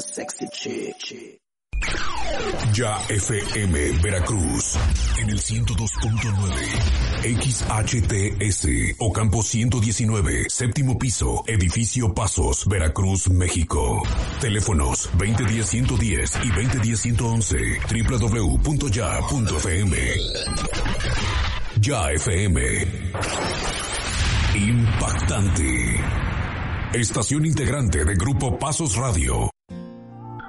Sexy chick. Ya FM Veracruz en el 102.9 XHTS Ocampo 119 séptimo piso edificio Pasos Veracruz México. Teléfonos 2010-110 y 2010-111 www.ya.fm. Ya FM. Impactante. Estación integrante de Grupo Pasos Radio.